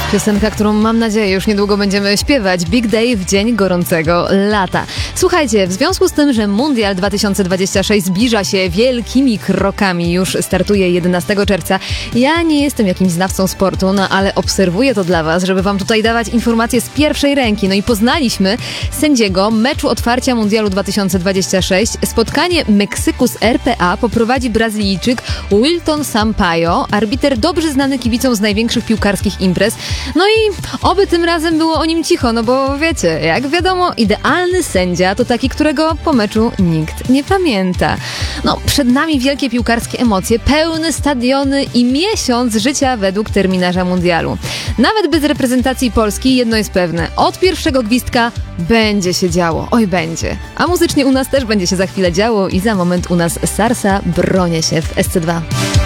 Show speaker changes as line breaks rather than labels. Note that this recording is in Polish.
Piosenka, którą mam nadzieję już niedługo będziemy śpiewać. Big Day w dzień gorącego lata. Słuchajcie, w związku z tym, że Mundial 2026 zbliża się wielkimi krokami, już startuje 11 czerwca, ja nie jestem jakimś znawcą sportu, no ale obserwuję to dla was, żeby wam tutaj dawać informacje z pierwszej ręki. No i poznaliśmy sędziego meczu otwarcia Mundialu 2026. Spotkanie Meksyku z RPA poprowadzi Brazylijczyk Wilton Sampaio, arbiter dobrze znany kibicom z największych piłkarskich imprez. No i oby tym razem było o nim cicho, no bo wiecie, jak wiadomo, idealny sędzia to taki, którego po meczu nikt nie pamięta. No, przed nami wielkie piłkarskie emocje, pełne stadiony i miesiąc życia według terminarza mundialu. Nawet bez reprezentacji Polski jedno jest pewne, od pierwszego gwizdka będzie się działo, oj będzie. A muzycznie u nas też będzie się za chwilę działo i za moment u nas Sarsa bronię się w SC2.